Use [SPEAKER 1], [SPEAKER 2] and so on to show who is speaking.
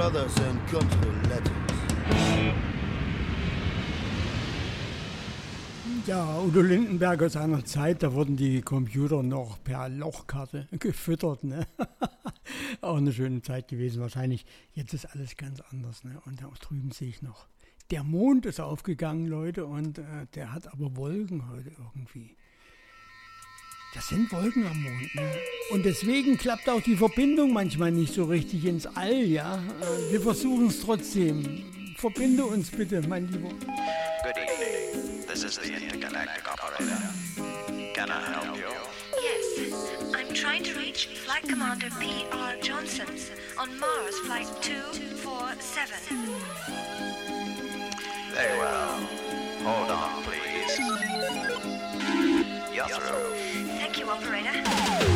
[SPEAKER 1] others and country letters.
[SPEAKER 2] Ja, Udo Lindenberger seiner Zeit, da wurden die Computer noch per Lochkarte gefüttert, ne? Auch eine schöne Zeit gewesen wahrscheinlich. Jetzt ist alles ganz anders, ne? Und da drüben sehe ich noch, der Mond ist aufgegangen, Leute, und der hat aber Wolken heute irgendwie. Das sind Wolken am Mond, ne? Und deswegen klappt auch die Verbindung manchmal nicht so richtig ins All, ja? Wir versuchen es trotzdem. Verbinde uns bitte, mein Lieber.
[SPEAKER 3] Good evening. This is the intergalactic operator. Can I help you?
[SPEAKER 4] Yes, I'm trying to reach Flight Commander P.R. Johnson on Mars Flight 247.
[SPEAKER 3] Very well. Hold on, please. You're through.
[SPEAKER 4] Thank you, operator.